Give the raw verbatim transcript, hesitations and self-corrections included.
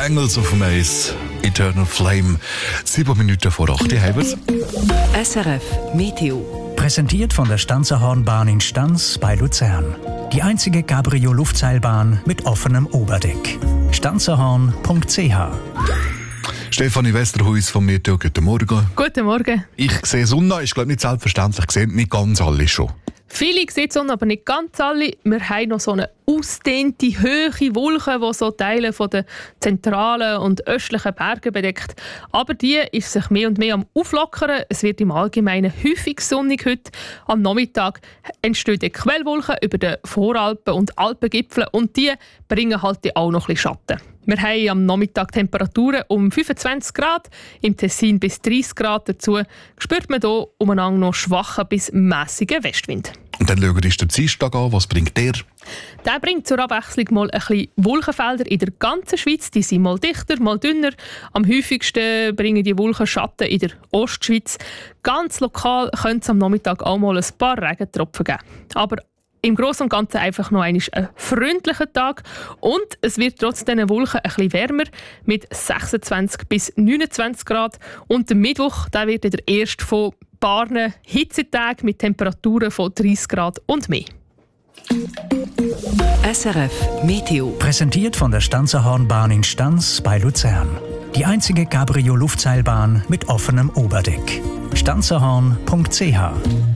Bangles auf dem Eis. Eternal Flame. Sieben Minuten vor acht. Die haben wir's. S R F Meteo. Präsentiert von der Stanzerhornbahn in Stanz bei Luzern. Die einzige Cabrio-Luftseilbahn mit offenem Oberdeck. stanzerhorn punkt c h. Stefanie Westerhuis vom Meteo. Guten Morgen. Guten Morgen. Ich sehe Sonne, ist glaube nicht selbstverständlich. Sehen nicht ganz alle schon. Viele sehen die Sonne, aber nicht ganz alle. Wir haben noch so eine ausdehnte, hohe Wolke, die so Teile von den zentralen und östlichen Bergen bedeckt. Aber die ist sich mehr und mehr am Auflockern. Es wird im Allgemeinen häufig sonnig heute. Am Nachmittag entstehen Quellwolken über den Voralpen und Alpengipfeln und die bringen halt auch noch ein bisschen Schatten. Wir haben am Nachmittag Temperaturen um fünfundzwanzig Grad, im Tessin bis dreißig Grad. Dazu spürt man hier umeinander noch schwachen bis mässigen Westwind. Und dann schauen wir uns den Dienstag an. Was bringt der? Der bringt zur Abwechslung mal ein bisschen Wolkenfelder in der ganzen Schweiz. Die sind mal dichter, mal dünner. Am häufigsten bringen die Wolken Schatten in der Ostschweiz. Ganz lokal könnte es am Nachmittag auch mal ein paar Regentropfen geben. Aber im Großen und Ganzen einfach noch ein freundlicher Tag und es wird trotz diesen Wolken ein bisschen wärmer mit sechsundzwanzig bis neunundzwanzig Grad. Und der Mittwoch der wird der erste von paar Hitzetagen mit Temperaturen von dreißig Grad und mehr. S R F Meteo. Präsentiert von der Stanzerhornbahn in Stanz bei Luzern. Die einzige Cabrio-Luftseilbahn mit offenem Oberdeck. stanzerhorn punkt c h.